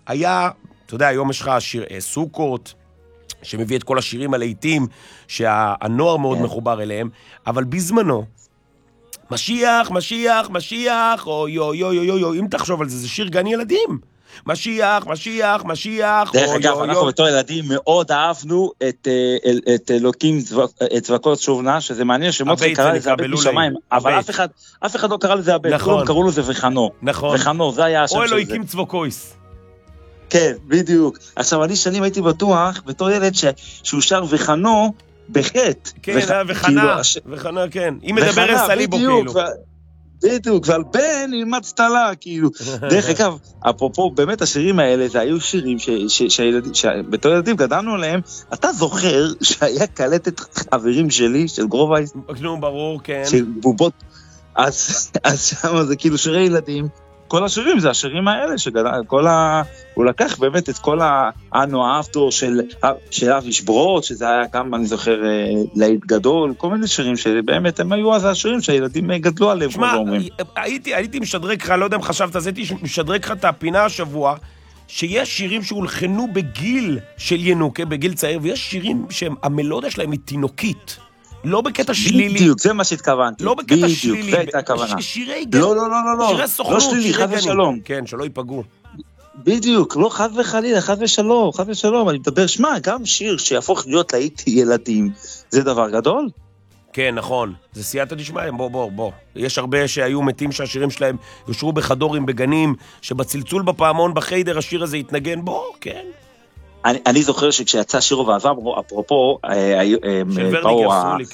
היה, אתה יודע, היום יש לך שיר סוכות, שמביא את כל השירים הלהיטים, שהנוער מאוד מחובר אליהם, אבל בזמנו, משיח, משיח, משיח, או יו, יו, יו, יו, יו, אם תחשוב על זה, זה שיר גן ילדים. משיח, משיח, משיח, דרך אגב, אנחנו בתור ילדים מאוד אהבנו את אלוקים צבקות שובנה, שזה מעניין שמוצרי קרא לזה הבית משמיים, אבל אף אחד לא קרא לזה הבית, כולם קראו לזה וחנו. נכון. וחנו, זה היה השם של זה. או אלוהיקים צבקויס. כן, בדיוק. עכשיו, אני שנים הייתי בטוח, בתור ילד שהוא שר וחנו, בחטא. כן, וחנה, כן. היא מדברת סליבו כאילו. בדיוק, ועל בן ילמד סטלה, כאילו. דרך אגב, אפרופו, באמת השירים האלה, זה היו שירים שבתור ילדים גדלנו עליהם, אתה זוכר שהיה קלטת חברים שלי, של גרובייס? נו, ברור, כן. של בובות. אז שם זה כאילו שירי ילדים, כל השירים זה השירים האלה, הוא לקח באמת את כל האנו האפטור של אבי שברות, שזה היה כמה, אני זוכר, להיט גדול, כל מיני שירים שבאמת הם היו אז השירים שהילדים גדלו עליהם. שמע, הייתי משדרג לך, לא יודע אם חשבת, אז הייתי משדרג לך את הפינה השבוע, שיש שירים שהולחנו בגיל של ינוקה, בגיל צעיר, ויש שירים שהמלודיה שלהם היא תינוקית. לא בקטע שלילי. בדיוק, זה מה שהתכוונתי. לא בקטע שלילי. בדיוק, זה הייתה הכוונה. שירי גן. לא. שירי סוכנות. לא שלילי, חד ושלום. כן, שלא ייפגעו. בדיוק, לא חד וחלילה, חד ושלום. אני מדבר, שמע, גם שיר שיהפוך להיות להיט ילדים, זה דבר גדול? כן, נכון. זה סייעתא דשמיא, בוא. יש הרבה שהיו מתים שהשירים שלהם יושרו בחדורים, בגנים, שבצלצול בפעמון, בחיידר, השיר הזה יתנגן, כן. אני זוכר שכשיצא שירו ועזמרו, אפרופו, באו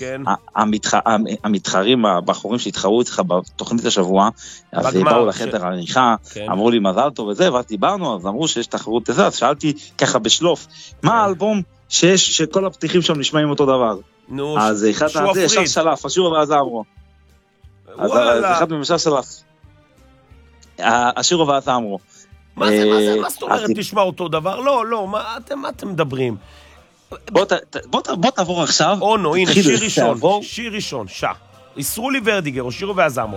המתחרים, הבחורים שהתחרו איתך בתוכנית השבוע, אז באו לחדר העריכה, אמרו לי מזל טוב וזה, ואז דיברנו, אז אמרו שיש תחרות וזה, אז שאלתי ככה בשלוף, מה האלבום שכל הפתיחים שם נשמעים אותו דבר? אז אחד מהזה ישר שלף, השירו ועזמרו. אז אחד ממשל שלף. השירו ועזמרו. מה זאת אומרת תשמע אותו דבר? לא, מה אתם מדברים? בוא תעבור עכשיו. אונו, הנה, שיר ראשון, ישרו לי ורדיגר, או שירו ועזמרו.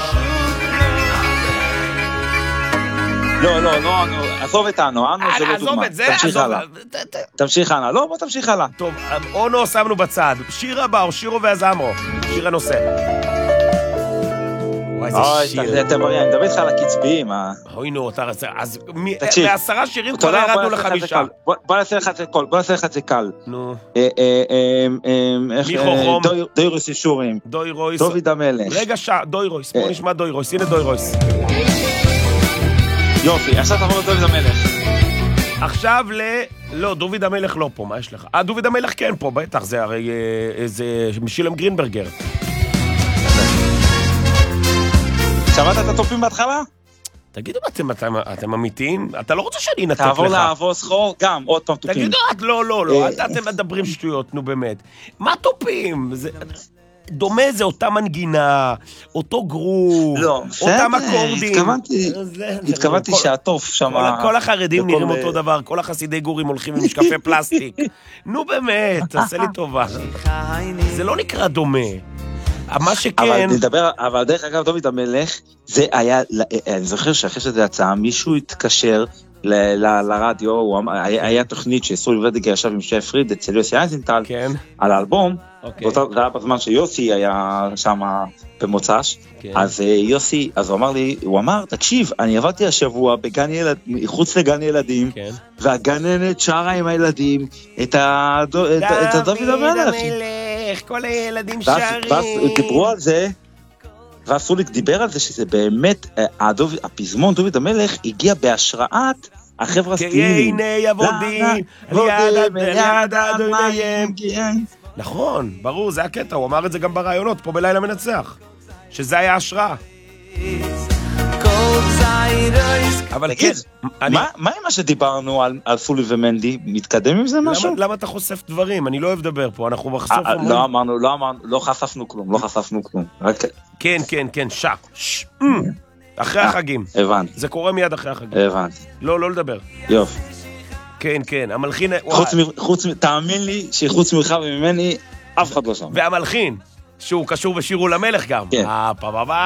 לא, עזוב את אנו זה לא דוגמה. תמשיך הלאה. לא, בוא תמשיך הלאה. טוב, אונו שמנו בצד. שיר הבא, או שירו ועזמרו. שיר הנושא. אתה מראה, אני מדבר איתך על הקצביים. אוי נו, אז מ10 שירים כבר ירדנו ל5. בוא נעשה לך את זה קל. נו. דוירויס אישורים. דוד המלך. רגע, דוירויס, בוא נשמע דוירויס, הנה דוירויס. יופי, עכשיו תעבור לדוד המלך. עכשיו לא, דוד המלך לא פה, מה יש לך? דוד המלך כן פה, בטח, זה הרי משילם גרינברגר. שמעת את הטופים בהתחלה? תגידו, אתם אמיתיים? אתה לא רוצה שאני אנתק לך. תעבור לעבור סחור, גם, עוד פעם טופים. תגידו, לא, אתם מדברים שטויות, נו באמת. מה טופים? דומה זה אותה מנגינה, אותו גרוב, אותם אקורדים. התכוונתי שהטוף שם... כל החרדים נראים אותו דבר, כל החסידי גורים הולכים עם משקפי פלסטיק. נו באמת, תעשה לי טובה. זה לא נקרא דומה. מה שכן... אבל דרך אגב, דוד המלך, זה היה, אני זוכר שאחרי שזה הצעה, מישהו התקשר לרדיו, היה תוכנית שישרו ורדיגר ישב עם שי פריד, אצל יוסי אייזנטל, על האלבום, זה היה בזמן שיוסי היה שם במוצ"ש, אז יוסי, אז הוא אמר, תקשיב, אני עברתי השבוע חוץ לגן ילדים, והגננת שרה עם הילדים, את דוד המלך. כל הילדים שרים. ואז דיברו על זה, ואז סוליק דיבר על זה, שזה באמת, הפזמון דוד המלך הגיע בהשראת החבר'ה הסטילים. כי הנה יבודי, ליד אדונייהם. נכון, ברור, זה הקטע, הוא אמר את זה גם ברעיונות, פה בלילה מנצח, שזה היה השראה. אבל כן, מה עם מה שדיברנו על פולי ומנדי? מתקדם עם זה משהו? למה אתה חושף דברים? אני לא אוהב לדבר פה, אנחנו בחשוף אומרים. לא אמרנו, לא חשפנו כלום. כן, אחרי החגים. הבנתי. זה קורה מיד אחרי החגים. הבנתי. לא לדבר. יופי. כן, המלחין... תאמין לי שחוץ ממך וממני, אף אחד לא שם. והמלחין, שהוא קשור בשירו למלך גם. כן.